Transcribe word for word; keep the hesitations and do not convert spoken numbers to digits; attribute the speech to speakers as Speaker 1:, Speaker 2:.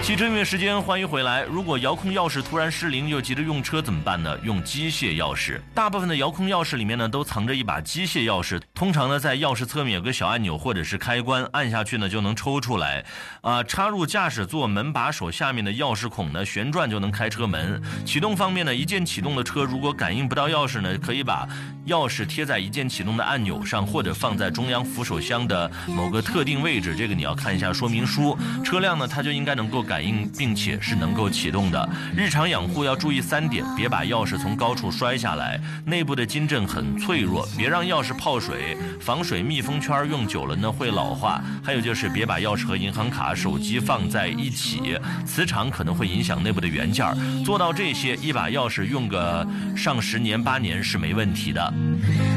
Speaker 1: 汽车音乐时间，欢迎回来。如果遥控钥匙突然失灵又急着用车怎么办呢？用机械钥匙。大部分的遥控钥匙里面呢都藏着一把机械钥匙，通常呢在钥匙侧面有个小按钮或者是开关，按下去呢就能抽出来。啊、呃，插入驾驶座门把手下面的钥匙孔呢，旋转就能开车门。启动方面呢，一键启动的车如果感应不到钥匙呢，可以把钥匙贴在一键启动的按钮上，或者放在中央扶手箱的某个特定位置，这个你要看一下说明书。车辆呢它就应该能够感应并且是能够启动的。日常养护要注意三点：别把钥匙从高处摔下来，内部的金正很脆弱，别让钥匙泡水，防水密封圈用久了呢会老化。还有就是别把钥匙和银行卡、手机放在一起，磁场可能会影响内部的元件。做到这些，一把钥匙用个上十年八年是没问题的。